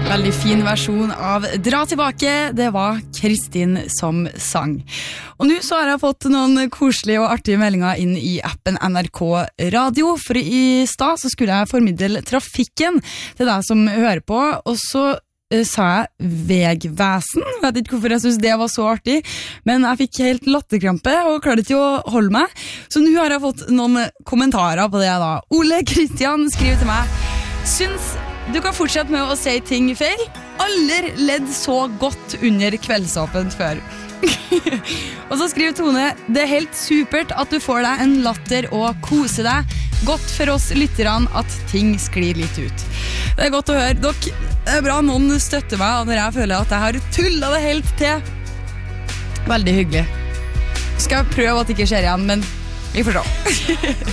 Veldig fin versjon av Dra tilbake, det var Kristin som sang. Og nå så har jeg fått noen koselige og artige meldinger inn i appen NRK Radio, for i stad så skulle jeg formidle trafikken til deg som hører på, og så sa jeg vegvesen. Jeg vet ikke hvorfor jeg synes det var så artig, men jeg fikk helt latterkrampe og klarte ikke å holde meg. Så nå har jeg fått noen kommentarer på det da. Ole Kristian skriver til meg: Syns du kan fortsette med å si ting feil. Aldri ledd så godt under kveldsåpent før. Og så skriver Tone: det er helt supert at du får deg en latter og koser deg. Godt for oss lytterne at ting sklir litt ut. Det er godt å høre. Dere, det er bra noen støtter meg når jeg føler at jeg har tullet det helt til. Veldig hyggelig. Skal jeg prøve at det ikke skjer igjen, men vi får se.